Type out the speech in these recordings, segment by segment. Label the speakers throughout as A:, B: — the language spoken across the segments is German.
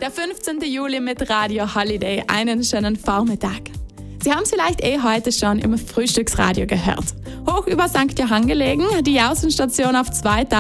A: Der 15. Juli mit Radio Holiday. Einen schönen Vormittag. Sie haben es vielleicht heute schon im Frühstücksradio gehört. Hoch über St. Johann gelegen, die Außenstation auf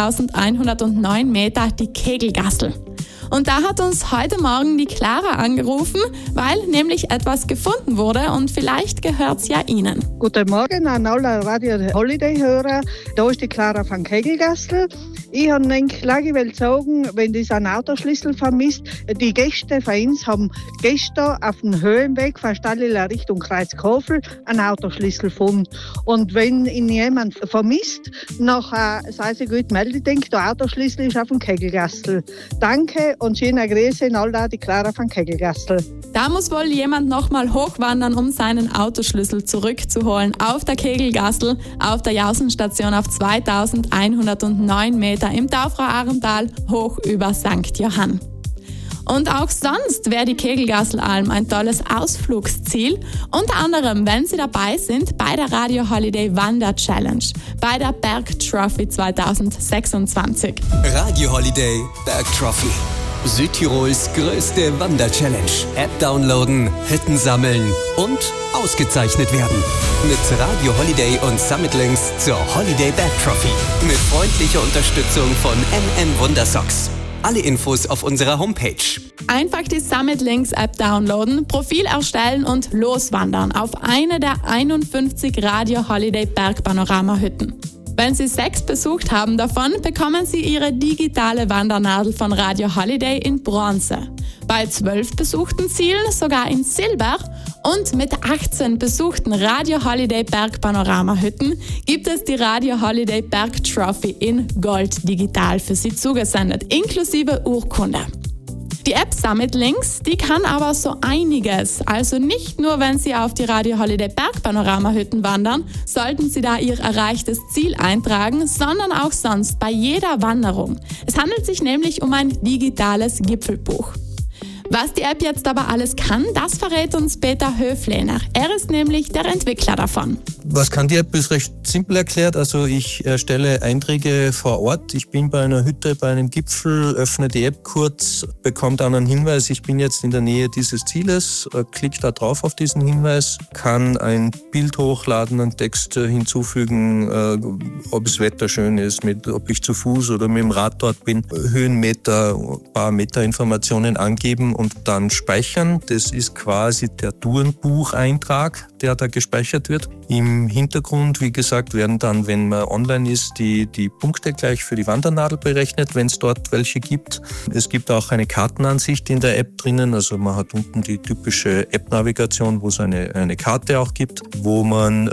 A: 2109 Meter, die Kegelgassel. Und da hat uns heute Morgen die Clara angerufen, weil nämlich etwas gefunden wurde und vielleicht gehört es ja Ihnen.
B: Guten Morgen an alle Radio Holiday-Hörer. Da ist die Clara von Kegelgassel. Ich habe lange sagen, wenn das einen Autoschlüssel vermisst. Die Gäste von uns haben gestern auf dem Höhenweg von Stallila Richtung Kreuzkofel einen Autoschlüssel gefunden. Und wenn ihn jemand vermisst, nachher sei sie gut meldet, denkt, der Autoschlüssel ist auf dem Kegelgassel. Danke und schöne Grüße an alle, die Clara von Kegelgassel.
A: Da muss wohl jemand nochmal hochwandern, um seinen Autoschlüssel zurückzuholen. Auf der Kegelgassel, auf der Jausenstation auf 2109 Meter im Taufrau-Ahrental, hoch über St. Johann. Und auch sonst wäre die Kegelgasselalm ein tolles Ausflugsziel. Unter anderem, wenn Sie dabei sind bei der Radio Holiday Wander Challenge, bei der Berg Trophy 2026.
C: Radio Holiday Berg Trophy. Südtirols größte Wander-Challenge. App downloaden, Hütten sammeln und ausgezeichnet werden. Mit Radio Holiday und Summit Links zur Holiday Berg Trophy. Mit freundlicher Unterstützung von MM Wundersocks. Alle Infos auf unserer Homepage.
A: Einfach die Summit Links App downloaden, Profil erstellen und loswandern auf eine der 51 Radio Holiday Bergpanorama-Hütten. Wenn Sie 6 besucht haben davon, bekommen Sie Ihre digitale Wandernadel von Radio Holiday in Bronze. Bei 12 besuchten Zielen sogar in Silber und mit 18 besuchten Radio Holiday Bergpanorama-Hütten gibt es die Radio Holiday Berg Trophy in Gold digital für Sie zugesendet, inklusive Urkunde. Die App Summit Links, die kann aber so einiges. Also nicht nur, wenn Sie auf die Radio Holiday Bergpanorama-Hütten wandern, sollten Sie da Ihr erreichtes Ziel eintragen, sondern auch sonst bei jeder Wanderung. Es handelt sich nämlich um ein digitales Gipfelbuch. Was die App jetzt aber alles kann, das verrät uns Peter Höflehner. Er ist nämlich der Entwickler davon.
D: Was kann die App? Ist recht simpel erklärt. Also ich erstelle Einträge vor Ort. Ich bin bei einer Hütte, bei einem Gipfel, öffne die App kurz, bekomme dann einen Hinweis, ich bin jetzt in der Nähe dieses Zieles, klicke da drauf auf diesen Hinweis, kann ein Bild hochladen, einen Text hinzufügen, ob das Wetter schön ist, ob ich zu Fuß oder mit dem Rad dort bin, Höhenmeter, ein paar Meterinformationen angeben und dann speichern. Das ist quasi der Tourenbucheintrag, der da gespeichert wird. Im Hintergrund, wie gesagt, werden dann, wenn man online ist, die Punkte gleich für die Wandernadel berechnet, wenn es dort welche gibt. Es gibt auch eine Kartenansicht in der App drinnen. Also man hat unten die typische App-Navigation, wo es eine Karte auch gibt, wo man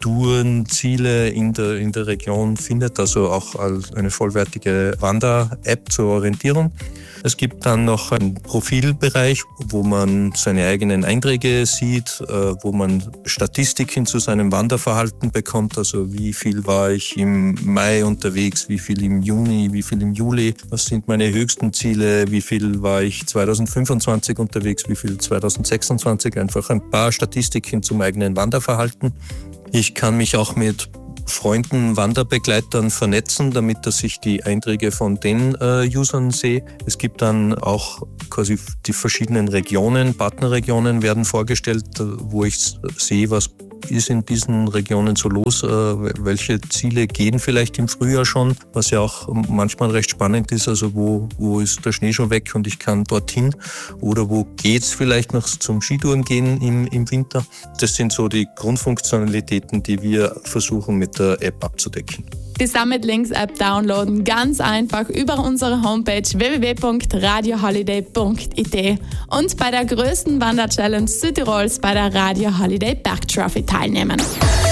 D: Tourenziele in der Region findet, also auch als eine vollwertige Wander-App zur Orientierung. Es gibt dann noch einen Profilbereich, wo man seine eigenen Einträge sieht, wo man Statistiken zu seinem Wanderverhalten bekommt. Also wie viel war ich im Mai unterwegs, wie viel im Juni, wie viel im Juli, was sind meine höchsten Ziele, wie viel war ich 2025 unterwegs, wie viel 2026. Einfach ein paar Statistiken zum eigenen Wanderverhalten. Ich kann mich auch mit Freunden, Wanderbegleitern vernetzen, damit dass ich die Einträge von den Usern sehe. Es gibt dann auch quasi die verschiedenen Regionen, Partnerregionen werden vorgestellt, wo ich sehe, was ist in diesen Regionen so los, welche Ziele gehen vielleicht im Frühjahr schon, was ja auch manchmal recht spannend ist, also wo ist der Schnee schon weg und ich kann dorthin oder wo geht's vielleicht noch zum Skitouren gehen im Winter. Das sind so die Grundfunktionalitäten, die wir versuchen mit der App abzudecken.
A: Die Summit Links App downloaden ganz einfach über unsere Homepage www.radioholiday.it und bei der größten Wander-Challenge Südtirols bei der Radio Holiday Berg Trophy teilnehmen.